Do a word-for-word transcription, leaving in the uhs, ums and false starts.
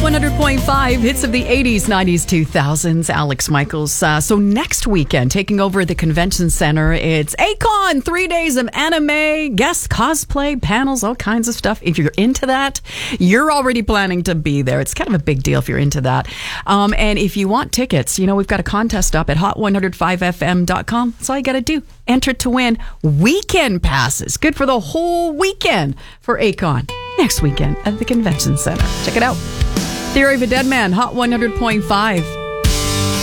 one hundred point five, hits of the eighties, nineties, two thousands. Alex Michaels. Uh, so next weekend, taking over the convention center, it's Akon, three days of anime, guest cosplay, panels, all kinds of stuff. If you're into that, you're already planning to be there. It's kind of a big deal if you're into that. Um, and if you want tickets, you know, we've got a contest up at hot one oh five f m dot com. That's all you got to do. Enter to win weekend passes. Good for the whole weekend for Akon. Next weekend at the convention center. Check it out. Theory of a Dead Man, hot one hundred point five.